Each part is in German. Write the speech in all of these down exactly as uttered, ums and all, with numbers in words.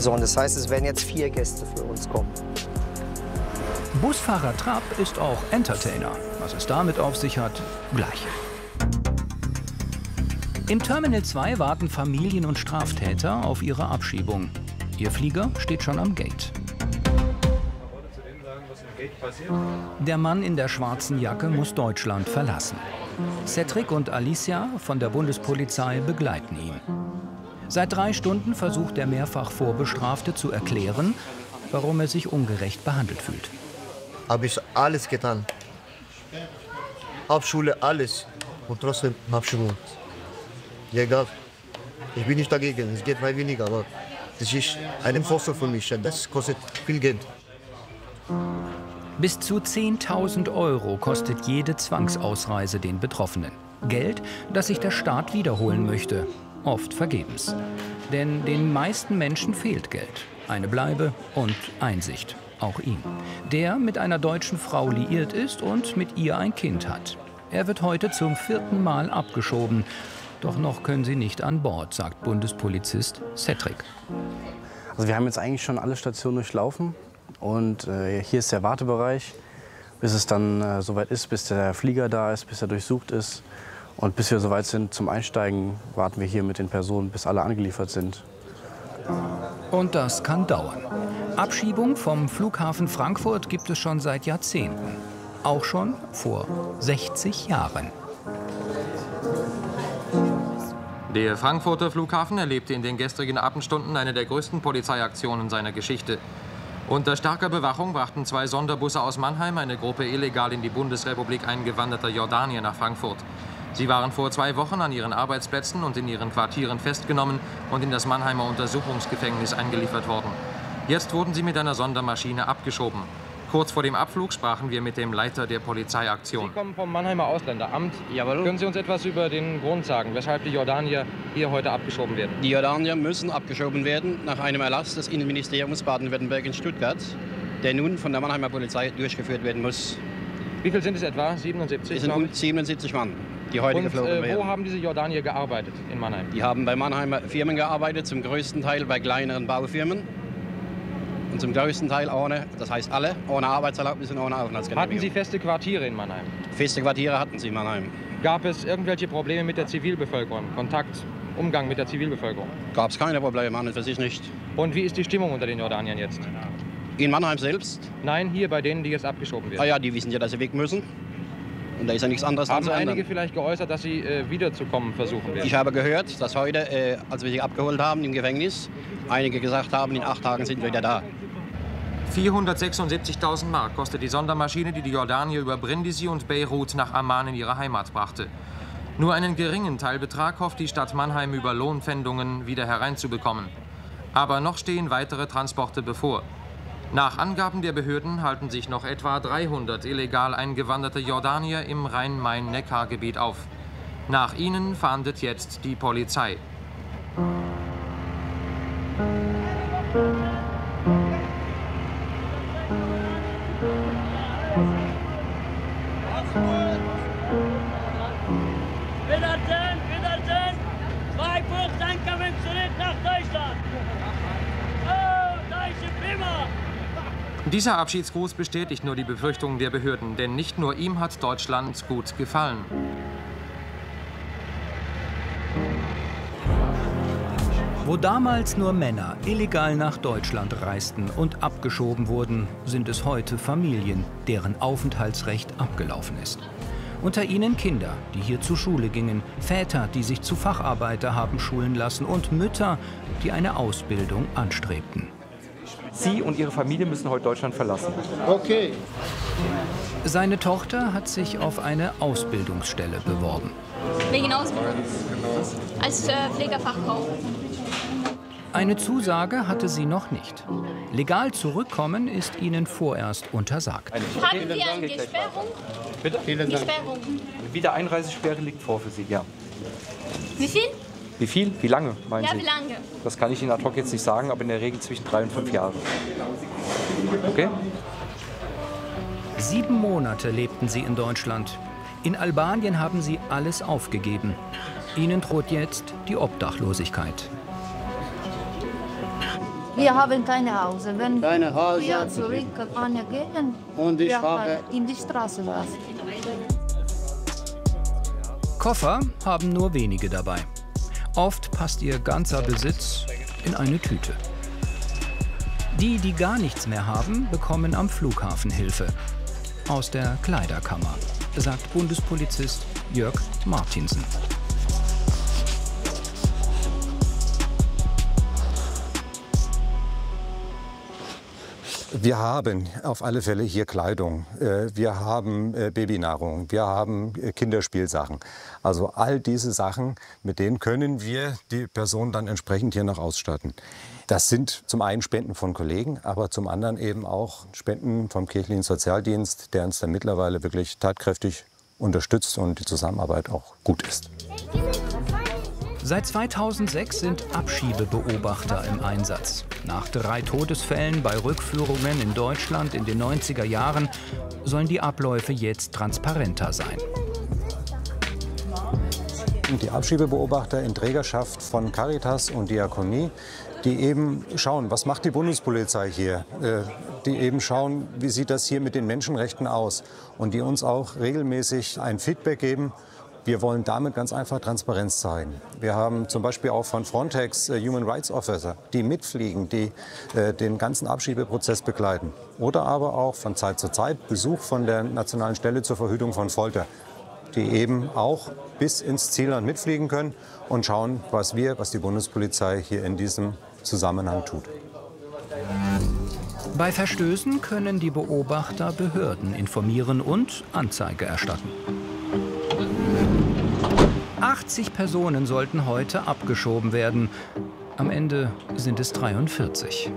So, und das heißt, es werden jetzt vier Gäste für uns kommen. Busfahrer Trapp ist auch Entertainer. Was es damit auf sich hat, gleich. Im Terminal zwei warten Familien und Straftäter auf ihre Abschiebung. Ihr Flieger steht schon am Gate. Der Mann in der schwarzen Jacke muss Deutschland verlassen. Cedric und Alicia von der Bundespolizei begleiten ihn. Seit drei Stunden versucht der mehrfach Vorbestrafte zu erklären, warum er sich ungerecht behandelt fühlt. Habe ich alles getan. Hauptschule, alles. Und trotzdem Abschiebung. Ja, egal. Ich bin nicht dagegen. Es geht freiwillig, aber das ist ein Vorteil für mich. Das kostet viel Geld. Bis zu zehntausend Euro kostet jede Zwangsausreise den Betroffenen. Geld, das sich der Staat wiederholen möchte. Oft vergebens. Denn den meisten Menschen fehlt Geld. Eine Bleibe und Einsicht. Auch ihm. Der mit einer deutschen Frau liiert ist und mit ihr ein Kind hat. Er wird heute zum vierten Mal abgeschoben. Doch noch können sie nicht an Bord, sagt Bundespolizist Cedric. Also wir haben jetzt eigentlich schon alle Stationen durchlaufen. Und äh, hier ist der Wartebereich, bis es dann äh, soweit ist, bis der Flieger da ist, bis er durchsucht ist. Und bis wir soweit sind zum Einsteigen, warten wir hier mit den Personen, bis alle angeliefert sind. Und das kann dauern. Abschiebung vom Flughafen Frankfurt gibt es schon seit Jahrzehnten. Auch schon vor sechzig Jahren. Der Frankfurter Flughafen erlebte in den gestrigen Abendstunden eine der größten Polizeiaktionen seiner Geschichte. Unter starker Bewachung brachten zwei Sonderbusse aus Mannheim eine Gruppe illegal in die Bundesrepublik eingewanderter Jordanier nach Frankfurt. Sie waren vor zwei Wochen an ihren Arbeitsplätzen und in ihren Quartieren festgenommen und in das Mannheimer Untersuchungsgefängnis eingeliefert worden. Jetzt wurden sie mit einer Sondermaschine abgeschoben. Kurz vor dem Abflug sprachen wir mit dem Leiter der Polizeiaktion. Sie kommen vom Mannheimer Ausländeramt. Jawohl. Können Sie uns etwas über den Grund sagen, weshalb die Jordanier hier heute abgeschoben werden? Die Jordanier müssen abgeschoben werden nach einem Erlass des Innenministeriums Baden-Württemberg in Stuttgart, der nun von der Mannheimer Polizei durchgeführt werden muss. Wie viel sind es etwa? siebenundsiebzig? Es sind rund siebenundsiebzig Mann, die heute Und, geflogen äh, werden. wo haben diese Jordanier gearbeitet in Mannheim? Die haben bei Mannheimer Firmen gearbeitet, zum größten Teil bei kleineren Baufirmen. Und zum größten Teil ohne, das heißt alle, ohne Arbeitserlaubnis und ohne Aufenthaltsgenehmigung. Hatten Sie feste Quartiere in Mannheim? Feste Quartiere hatten sie in Mannheim. Gab es irgendwelche Probleme mit der Zivilbevölkerung? Kontakt, Umgang mit der Zivilbevölkerung? Gab es keine Probleme, an und für sich nicht. Und wie ist die Stimmung unter den Jordaniern jetzt? In Mannheim selbst? Nein, hier bei denen, die jetzt abgeschoben werden. Ah ja, die wissen ja, dass sie weg müssen. Und da ist ja nichts anderes Haben zu ändern. einige vielleicht geäußert, dass sie äh, wiederzukommen versuchen werden? Ich habe gehört, dass heute, äh, als wir sie abgeholt haben im Gefängnis, einige gesagt haben, in acht Tagen sind wir wieder da. vierhundertsechsundsiebzigtausend Mark kostet die Sondermaschine, die die Jordanier über Brindisi und Beirut nach Amman in ihre Heimat brachte. Nur einen geringen Teilbetrag hofft die Stadt Mannheim über Lohnpfändungen wieder hereinzubekommen. Aber noch stehen weitere Transporte bevor. Nach Angaben der Behörden halten sich noch etwa dreihundert illegal eingewanderte Jordanier im Rhein-Main-Neckar-Gebiet auf. Nach ihnen fahndet jetzt die Polizei. Wiedersehen, Wiedersehen! Freiburg, dann kommen zurück nach Deutschland! Oh, deutsche Prima! Dieser Abschiedsgruß bestätigt nur die Befürchtungen der Behörden, denn nicht nur ihm hat Deutschland gut gefallen. Wo damals nur Männer illegal nach Deutschland reisten und abgeschoben wurden, sind es heute Familien, deren Aufenthaltsrecht abgelaufen ist. Unter ihnen Kinder, die hier zur Schule gingen, Väter, die sich zu Facharbeiter haben schulen lassen und Mütter, die eine Ausbildung anstrebten. Sie und Ihre Familie müssen heute Deutschland verlassen. Okay. Seine Tochter hat sich auf eine Ausbildungsstelle beworben. Wegen Ausbildung? Als äh, Pflegerfachfrau. Eine Zusage hatte sie noch nicht. Legal zurückkommen ist ihnen vorerst untersagt. Hatten Sie eine Gesperrung? Bitte? Gesperrung. Wiedereinreisesperre liegt vor für Sie, ja. Wie viel? Wie viel? Wie lange, meinen Ja, Sie? wie lange? Das kann ich Ihnen ad hoc jetzt nicht sagen, aber in der Regel zwischen drei und fünf Jahre. Okay? Sieben Monate lebten sie in Deutschland. In Albanien haben sie alles aufgegeben. Ihnen droht jetzt die Obdachlosigkeit. Wir haben keine Hause. Wenn Keine Hause. wir zurück an gehen, Und ich wir habe in die Straße lassen. Koffer haben nur wenige dabei. Oft passt ihr ganzer Besitz in eine Tüte. Die, die gar nichts mehr haben, bekommen am Flughafen Hilfe. Aus der Kleiderkammer, sagt Bundespolizist Jörg Martinsen. Wir haben auf alle Fälle hier Kleidung, wir haben Babynahrung, wir haben Kinderspielsachen. Also all diese Sachen, mit denen können wir die Person dann entsprechend hier noch ausstatten. Das sind zum einen Spenden von Kollegen, aber zum anderen eben auch Spenden vom kirchlichen Sozialdienst, der uns dann mittlerweile wirklich tatkräftig unterstützt und die Zusammenarbeit auch gut ist. Seit zweitausendsechs sind Abschiebebeobachter im Einsatz. Nach drei Todesfällen bei Rückführungen in Deutschland in den neunziger Jahren sollen die Abläufe jetzt transparenter sein. Die Abschiebebeobachter in Trägerschaft von Caritas und Diakonie, die eben schauen, was macht die Bundespolizei hier, die eben schauen, wie sieht das hier mit den Menschenrechten aus und die uns auch regelmäßig ein Feedback geben. Wir wollen damit ganz einfach Transparenz zeigen. Wir haben zum Beispiel auch von Frontex äh, Human Rights Officer, die mitfliegen, die äh, den ganzen Abschiebeprozess begleiten. Oder aber auch von Zeit zu Zeit Besuch von der Nationalen Stelle zur Verhütung von Folter, die eben auch bis ins Zielland mitfliegen können und schauen, was wir, was die Bundespolizei hier in diesem Zusammenhang tut. Bei Verstößen können die Beobachter Behörden informieren und Anzeige erstatten. achtzig Personen sollten heute abgeschoben werden. Am Ende sind es dreiundvierzig.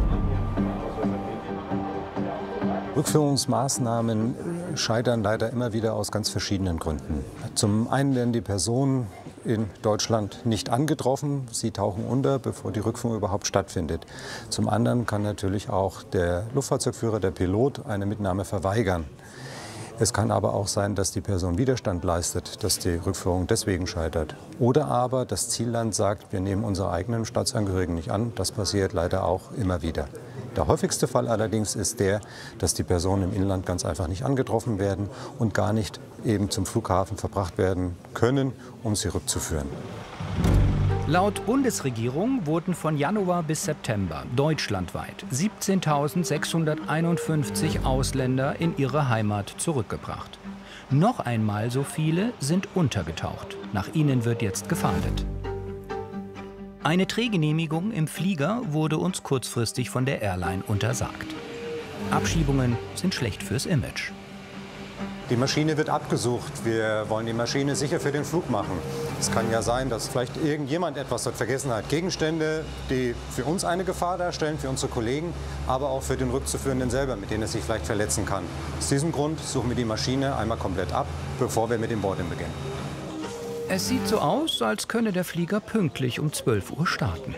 Rückführungsmaßnahmen scheitern leider immer wieder aus ganz verschiedenen Gründen. Zum einen werden die Personen in Deutschland nicht angetroffen. Sie tauchen unter, bevor die Rückführung überhaupt stattfindet. Zum anderen kann natürlich auch der Luftfahrzeugführer, der Pilot, eine Mitnahme verweigern. Es kann aber auch sein, dass die Person Widerstand leistet, dass die Rückführung deswegen scheitert. Oder aber das Zielland sagt, wir nehmen unsere eigenen Staatsangehörigen nicht an. Das passiert leider auch immer wieder. Der häufigste Fall allerdings ist der, dass die Personen im Inland ganz einfach nicht angetroffen werden und gar nicht eben zum Flughafen verbracht werden können, um sie rückzuführen. Laut Bundesregierung wurden von Januar bis September deutschlandweit siebzehntausendsechshunderteinundfünfzig Ausländer in ihre Heimat zurückgebracht. Noch einmal so viele sind untergetaucht. Nach ihnen wird jetzt gefahndet. Eine Drehgenehmigung im Flieger wurde uns kurzfristig von der Airline untersagt. Abschiebungen sind schlecht fürs Image. Die Maschine wird abgesucht. Wir wollen die Maschine sicher für den Flug machen. Es kann ja sein, dass vielleicht irgendjemand etwas dort vergessen hat. Gegenstände, die für uns eine Gefahr darstellen, für unsere Kollegen, aber auch für den Rückzuführenden selber, mit denen es sich vielleicht verletzen kann. Aus diesem Grund suchen wir die Maschine einmal komplett ab, bevor wir mit dem Boarding beginnen. Es sieht so aus, als könne der Flieger pünktlich um zwölf Uhr starten.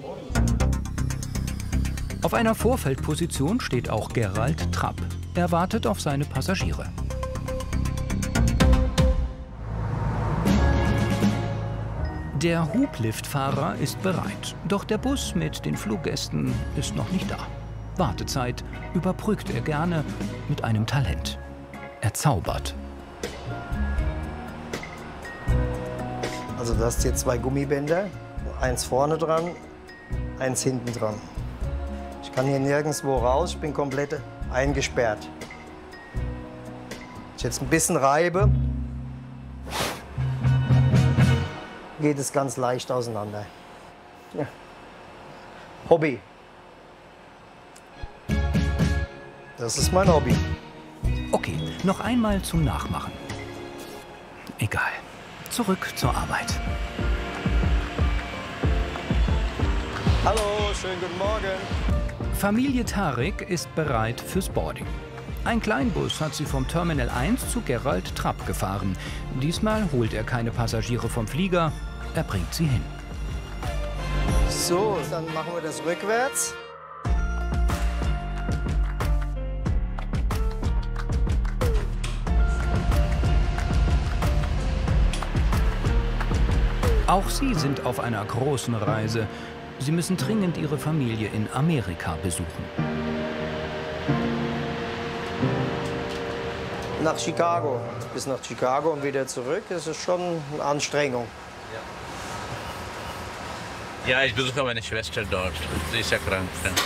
Auf einer Vorfeldposition steht auch Gerald Trapp. Er wartet auf seine Passagiere. Der Hubliftfahrer ist bereit, doch der Bus mit den Fluggästen ist noch nicht da. Wartezeit überbrückt er gerne mit einem Talent. Er zaubert. Also du hast hier zwei Gummibänder, eins vorne dran, eins hinten dran. Ich kann hier nirgendwo raus, ich bin komplett eingesperrt. Wenn ich jetzt ein bisschen reibe, geht es ganz leicht auseinander. Ja. Hobby. Das ist mein Hobby. Okay, noch einmal zum Nachmachen. Egal. Zurück zur Arbeit. Hallo, schönen guten Morgen. Familie Tarek ist bereit fürs Boarding. Ein Kleinbus hat sie vom Terminal eins zu Gerald Trapp gefahren. Diesmal holt er keine Passagiere vom Flieger, er bringt sie hin. So, dann machen wir das rückwärts. Auch sie sind auf einer großen Reise. Sie müssen dringend ihre Familie in Amerika besuchen. Nach Chicago. Bis nach Chicago und wieder zurück. Das ist schon eine Anstrengung. Ja, ich besuche meine Schwester dort. Sie ist ja krank.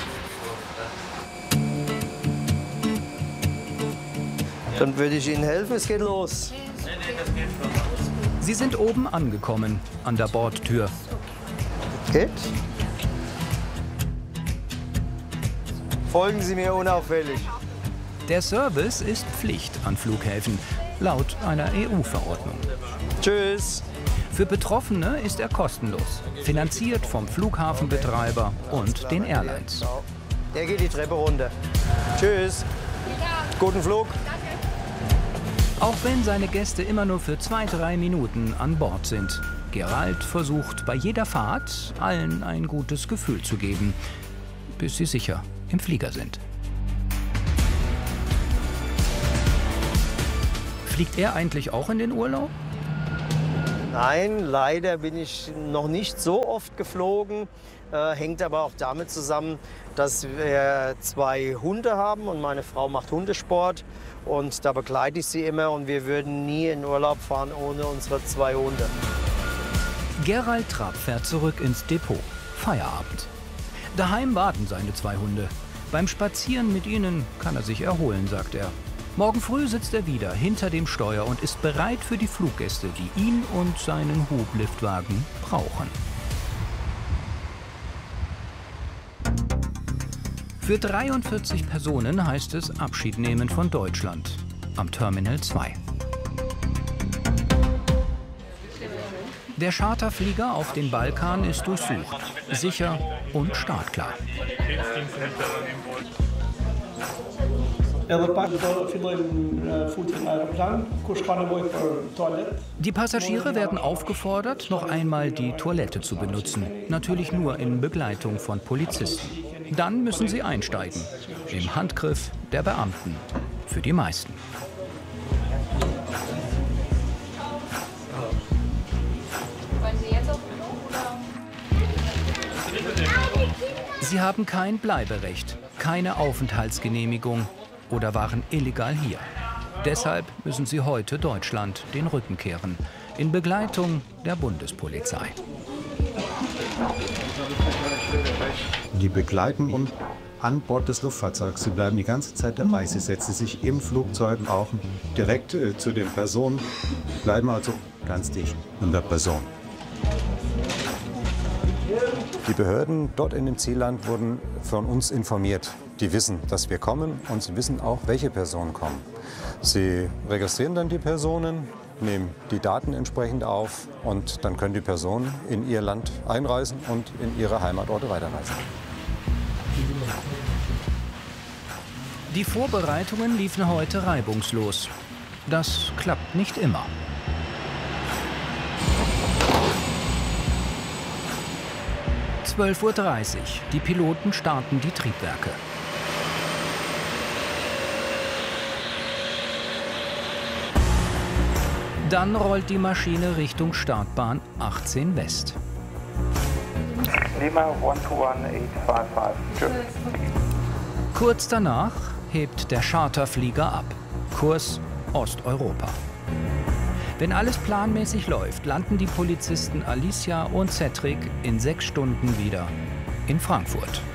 Dann würde ich Ihnen helfen. Es geht los. Sie sind oben angekommen, an der Bordtür. Geht? Folgen Sie mir unauffällig. Der Service ist Pflicht an Flughäfen, laut einer E U-Verordnung. Tschüss. Für Betroffene ist er kostenlos, finanziert vom Flughafenbetreiber und den Airlines. Der geht die Treppe runter. Tschüss. Guten Flug. Auch wenn seine Gäste immer nur für zwei, drei Minuten an Bord sind. Gerald versucht bei jeder Fahrt, allen ein gutes Gefühl zu geben, bis sie sicher im Flieger sind. Fliegt er eigentlich auch in den Urlaub? Nein, leider bin ich noch nicht so oft geflogen. Äh, hängt aber auch damit zusammen, dass wir zwei Hunde haben und meine Frau macht Hundesport. Und da begleite ich sie immer und wir würden nie in Urlaub fahren ohne unsere zwei Hunde. Gerald Trapp fährt zurück ins Depot. Feierabend. Daheim warten seine zwei Hunde. Beim Spazieren mit ihnen kann er sich erholen, sagt er. Morgen früh sitzt er wieder hinter dem Steuer und ist bereit für die Fluggäste, die ihn und seinen Hubliftwagen brauchen. Für dreiundvierzig Personen heißt es Abschied nehmen von Deutschland am Terminal zwei. Der Charterflieger auf den Balkan ist durchsucht, sicher und startklar. Die Passagiere werden aufgefordert, noch einmal die Toilette zu benutzen. Natürlich nur in Begleitung von Polizisten. Dann müssen sie einsteigen. Im Handgriff der Beamten. Für die meisten. Sie haben kein Bleiberecht, keine Aufenthaltsgenehmigung oder waren illegal hier. Deshalb müssen sie heute Deutschland den Rücken kehren, in Begleitung der Bundespolizei. Die begleiten uns an Bord des Luftfahrzeugs. Sie bleiben die ganze Zeit dabei. Sie setzen sich im Flugzeug auch direkt äh, zu den Personen, bleiben also ganz dicht an der Person. Die Behörden dort in dem Zielland wurden von uns informiert. Die wissen, dass wir kommen und sie wissen auch, welche Personen kommen. Sie registrieren dann die Personen, nehmen die Daten entsprechend auf und dann können die Personen in ihr Land einreisen und in ihre Heimatorte weiterreisen. Die Vorbereitungen liefen heute reibungslos. Das klappt nicht immer. zwölf Uhr dreißig. Die Piloten starten die Triebwerke. Dann rollt die Maschine Richtung Startbahn achtzehn West. Lima one two one eight five five. Kurz danach hebt der Charterflieger ab. Kurs Osteuropa. Wenn alles planmäßig läuft, landen die Polizisten Alicia und Cedric in sechs Stunden wieder in Frankfurt.